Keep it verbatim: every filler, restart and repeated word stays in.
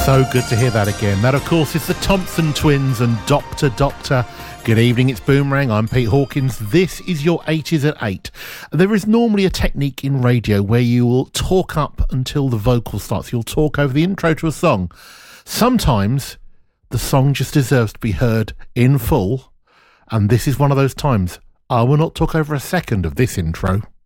So good to hear that again. That, of course, is the Thompson Twins and Doctor Doctor. Good evening, it's Boomerang. I'm Pete Hawkins. This is your eighties at eight. There is normally a technique in radio where you will talk up until the vocal starts. You'll talk over the intro to a song. Sometimes the song just deserves to be heard in full, and this is one of those times. I will not talk over a second of this intro.